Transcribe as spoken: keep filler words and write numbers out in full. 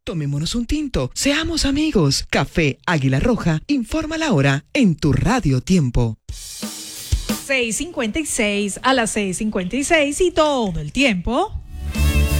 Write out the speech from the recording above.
Tomémonos un tinto, seamos amigos. Café Águila Roja, informa la hora en tu Radio Tiempo. seis cincuenta y seis a las seis cincuenta y seis y todo el tiempo.